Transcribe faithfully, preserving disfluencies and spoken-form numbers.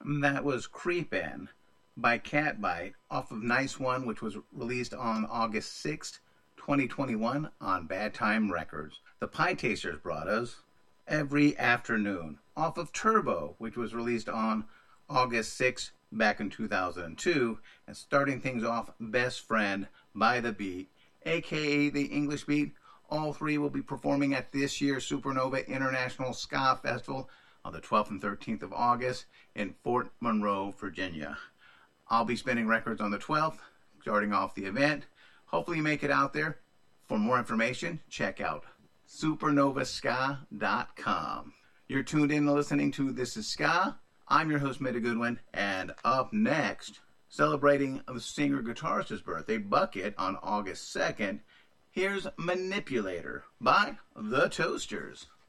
That was Creepin' by Catbite off of Nice One, which was released on August sixth, twenty twenty-one on Bad Time Records. The Pie Tasters brought us Every Afternoon off of Turbo, which was released on August sixth back in two thousand two. And starting things off, Best Friend by The Beat, aka The English Beat. All three will be performing at this year's Supernova International Ska Festival on the twelfth and thirteenth of August in Fort Monroe, Virginia. I'll be spinning records on the twelfth, starting off the event. Hopefully you make it out there. For more information, check out supernova ska dot com. You're tuned in and listening to This Is Ska. I'm your host, Meta Goodwin, and up next, celebrating the singer-guitarist's birthday, Bucket, on August second, here's Manipulator by The Toasters.